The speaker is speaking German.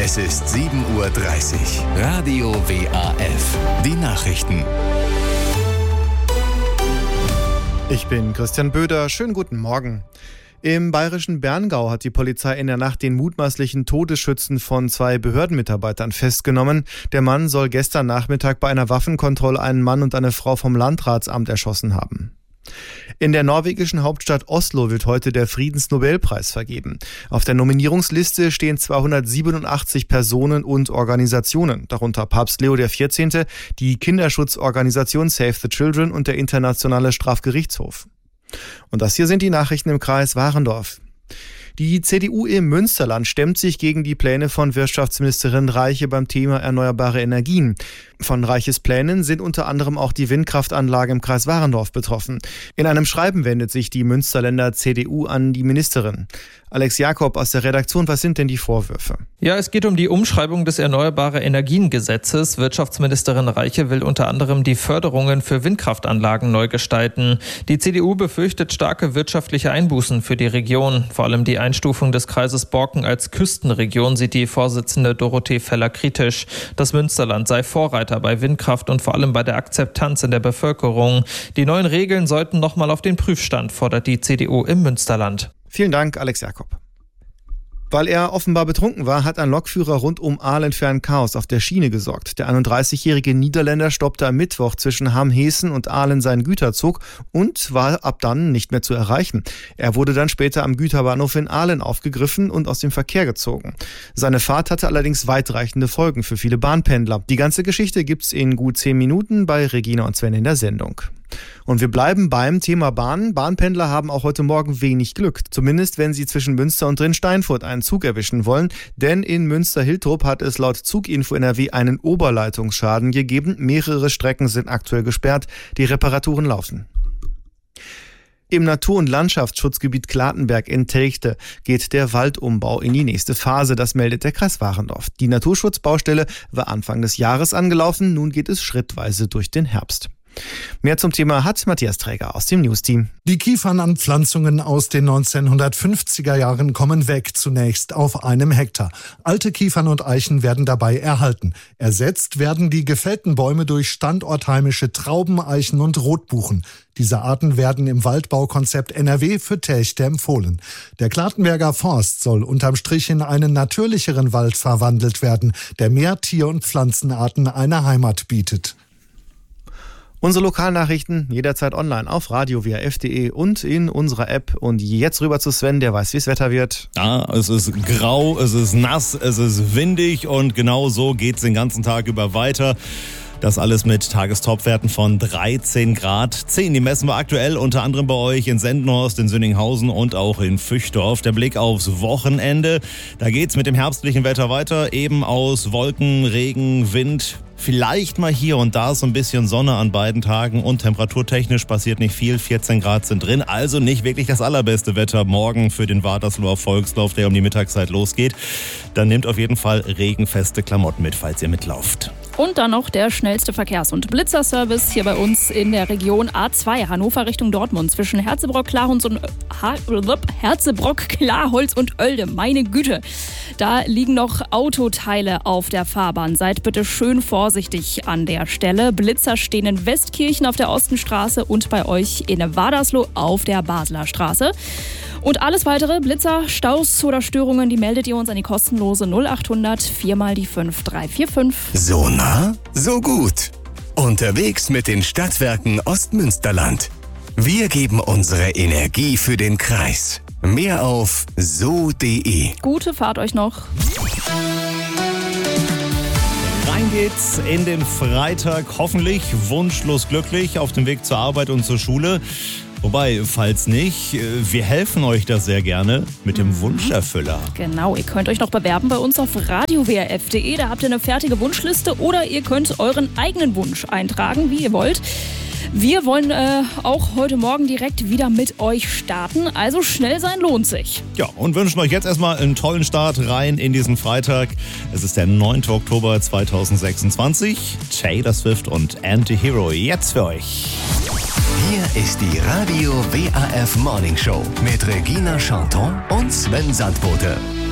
Es ist 7:30 Uhr. Radio WAF. Die Nachrichten. Ich bin Christian Böder. Schönen guten Morgen. Im bayerischen Berngau hat die Polizei in der Nacht den mutmaßlichen Todesschützen von 2 Behördenmitarbeitern festgenommen. Der Mann soll gestern Nachmittag bei einer Waffenkontrolle einen Mann und eine Frau vom Landratsamt erschossen haben. In der norwegischen Hauptstadt Oslo wird heute der Friedensnobelpreis vergeben. Auf der Nominierungsliste stehen 287 Personen und Organisationen, darunter Papst Leo XIV., die Kinderschutzorganisation Save the Children und der Internationale Strafgerichtshof. Und das hier sind die Nachrichten im Kreis Warendorf. Die CDU im Münsterland stemmt sich gegen die Pläne von Wirtschaftsministerin Reiche beim Thema erneuerbare Energien. Von Reiches Plänen sind unter anderem auch die Windkraftanlage im Kreis Warendorf betroffen. In einem Schreiben wendet sich die Münsterländer CDU an die Ministerin. Alex Jakob aus der Redaktion, was sind denn die Vorwürfe? Ja, es geht um die Umschreibung des Erneuerbare Energien-Gesetzes. Wirtschaftsministerin Reiche will unter anderem die Förderungen für Windkraftanlagen neu gestalten. Die CDU befürchtet starke wirtschaftliche Einbußen für die Region. Vor allem die Einstufung des Kreises Borken als Küstenregion sieht die Vorsitzende Dorothee Feller kritisch. Das Münsterland sei Vorreiter bei Windkraft und vor allem bei der Akzeptanz in der Bevölkerung. Die neuen Regeln sollten nochmal auf den Prüfstand, fordert die CDU im Münsterland. Vielen Dank, Alex Jakob. Weil er offenbar betrunken war, hat ein Lokführer rund um Aalen für ein Chaos auf der Schiene gesorgt. Der 31-jährige Niederländer stoppte am Mittwoch zwischen Hamheßen und Aalen seinen Güterzug und war ab dann nicht mehr zu erreichen. Er wurde dann später am Güterbahnhof in Aalen aufgegriffen und aus dem Verkehr gezogen. Seine Fahrt hatte allerdings weitreichende Folgen für viele Bahnpendler. Die ganze Geschichte gibt's in gut 10 Minuten bei Regina und Sven in der Sendung. Und wir bleiben beim Thema Bahn. Bahnpendler haben auch heute Morgen wenig Glück. Zumindest, wenn sie zwischen Münster und Drinsteinfurt einen Zug erwischen wollen. Denn in Münster-Hiltrup hat es laut Zuginfo NRW einen Oberleitungsschaden gegeben. Mehrere Strecken sind aktuell gesperrt. Die Reparaturen laufen. Im Natur- und Landschaftsschutzgebiet Klatenberg in Telchte geht der Waldumbau in die nächste Phase. Das meldet der Kreis Warendorf. Die Naturschutzbaustelle war Anfang des Jahres angelaufen. Nun geht es schrittweise durch den Herbst. Mehr zum Thema hat Matthias Träger aus dem Newsteam. Die Kiefernanpflanzungen aus den 1950er Jahren kommen weg, zunächst auf einem Hektar. Alte Kiefern und Eichen werden dabei erhalten. Ersetzt werden die gefällten Bäume durch standortheimische Trauben, Eichen und Rotbuchen. Diese Arten werden im Waldbaukonzept NRW für Telchte empfohlen. Der Klatenberger Forst soll unterm Strich in einen natürlicheren Wald verwandelt werden, der mehr Tier- und Pflanzenarten eine Heimat bietet. Unsere Lokalnachrichten jederzeit online auf radiowaf.de und in unserer App. Und jetzt rüber zu Sven, der weiß, wie es Wetter wird. Ja, es ist grau, es ist nass, es ist windig und genau so geht's den ganzen Tag über weiter. Das alles mit Tagestopwerten von 13 Grad. 10, die messen wir aktuell unter anderem bei euch in Sendenhorst, in Sünninghausen und auch in Füchdorf. Der Blick aufs Wochenende. Da geht's mit dem herbstlichen Wetter weiter. Eben aus Wolken, Regen, Wind. Vielleicht mal hier und da so ein bisschen Sonne an beiden Tagen und temperaturtechnisch passiert nicht viel. 14 Grad sind drin, also nicht wirklich das allerbeste Wetter morgen für den Wadersloher Volkslauf, der um die Mittagszeit losgeht. Dann nehmt auf jeden Fall regenfeste Klamotten mit, falls ihr mitlauft. Und dann noch der schnellste Verkehrs- und Blitzerservice hier bei uns in der Region A2 Hannover Richtung Dortmund zwischen Herzebrock, Klarholz und Oelde. Meine Güte, da liegen noch Autoteile auf der Fahrbahn. Seid bitte schön vorsichtig an der Stelle. Blitzer stehen in Westkirchen auf der Ostenstraße und bei euch in Wadersloh auf der Basler Straße. Und alles weitere, Blitzer, Staus oder Störungen, die meldet ihr uns an die kostenlose 0800 4x5 345. So nah, so gut. Unterwegs mit den Stadtwerken Ostmünsterland. Wir geben unsere Energie für den Kreis. Mehr auf so.de. Gute Fahrt euch noch. Rein geht's in den Freitag, hoffentlich wunschlos glücklich auf dem Weg zur Arbeit und zur Schule. Wobei, falls nicht, wir helfen euch da sehr gerne mit dem Wunscherfüller. Genau, ihr könnt euch noch bewerben bei uns auf radiowaf.de. Da habt ihr eine fertige Wunschliste oder ihr könnt euren eigenen Wunsch eintragen, wie ihr wollt. Wir wollen auch heute Morgen direkt wieder mit euch starten. Also schnell sein lohnt sich. Ja, und wünschen euch jetzt erstmal einen tollen Start rein in diesen Freitag. Es ist der 9. Oktober 2026. Taylor Swift und Anti-Hero jetzt für euch. Hier ist die Radio WAF Morning Show mit Regina Chanton und Sven Sandbote.